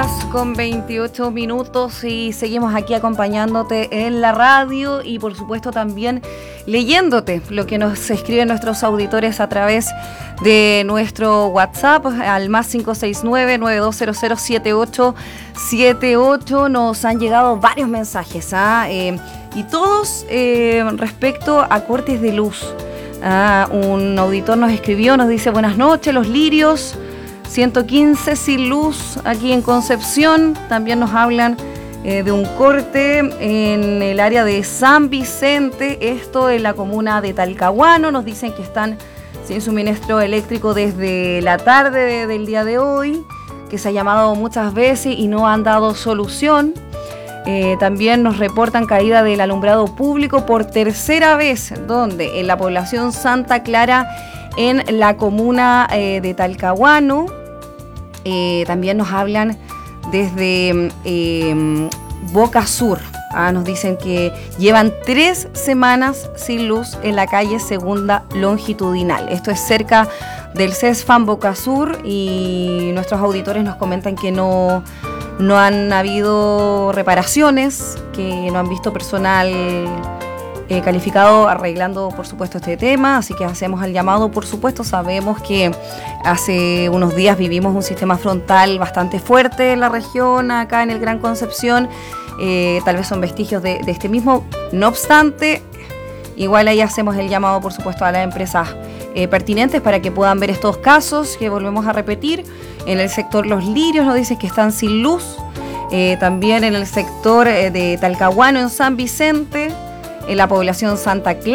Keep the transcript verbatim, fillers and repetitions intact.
horas con veintiocho minutos y seguimos aquí acompañándote en la radio y por supuesto también leyéndote lo que nos escriben nuestros auditores a través de nuestro WhatsApp al más cinco seis nueve, nueve dos cero cero, siete ocho siete ocho. Nos han llegado varios mensajes ¿ah? eh, y todos eh, respecto a cortes de luz. Ah, un auditor nos escribió, nos dice: buenas noches, Los Lirios, ciento quince sin luz aquí en Concepción. También nos hablan eh, de un corte en el área de San Vicente, esto en la comuna de Talcahuano. Nos dicen que están sin suministro eléctrico desde la tarde de, del día de hoy, que se ha llamado muchas veces y no han dado solución. Eh, también nos reportan caída del alumbrado público por tercera vez, donde en la población Santa Clara, en la comuna eh, de Talcahuano. Eh, también nos hablan desde eh, Boca Sur. Ah, nos dicen que llevan tres semanas sin luz en la calle Segunda Longitudinal. Esto es cerca del CESFAM Boca Sur y nuestros auditores nos comentan que no, no han habido reparaciones, que no han visto personal Eh, calificado arreglando por supuesto este tema, así que hacemos el llamado. Por supuesto sabemos que hace unos días vivimos un sistema frontal bastante fuerte en la región, acá en el Gran Concepción, eh, tal vez son vestigios de, de este mismo. No obstante, igual ahí hacemos el llamado por supuesto a las empresas eh, pertinentes para que puedan ver estos casos que volvemos a repetir. En el sector Los Lirios nos dicen que están sin luz, eh, también en el sector eh, de Talcahuano en San Vicente, en la población Santa Clara.